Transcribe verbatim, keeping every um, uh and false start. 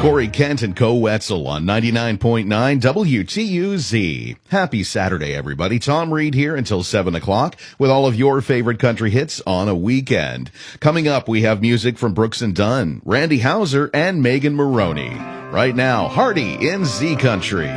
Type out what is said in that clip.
Corey Kent and Co Wetzel on ninety-nine point nine W T U Z. Happy Saturday, everybody. Tom Reed here until seven o'clock with all of your favorite country hits on a weekend. Coming up, we have music from Brooks and Dunn, Randy Houser, and Megan Maroney. Right now, Hardy in Z Country.